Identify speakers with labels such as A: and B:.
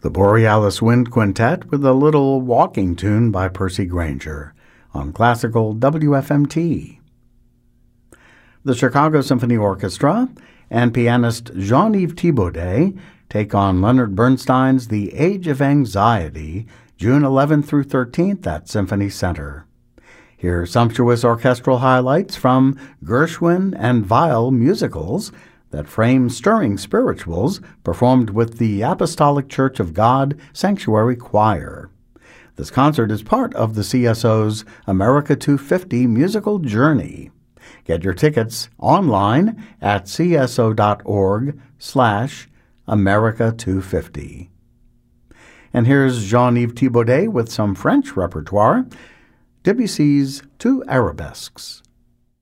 A: The Borealis Wind Quintet with a little walking tune by Percy Grainger on classical WFMT. The Chicago Symphony Orchestra and pianist Jean-Yves Thibaudet take on Leonard Bernstein's The Age of Anxiety, June 11th through 13th at Symphony Center. Here are sumptuous orchestral highlights from Gershwin and Weill musicals that frame stirring spirituals performed with the Apostolic Church of God Sanctuary Choir. This concert is part of the CSO's America 250 musical journey. Get your tickets online at cso.org/America250. And here's Jean-Yves Thibaudet with some French repertoire, Debussy's Two Arabesques.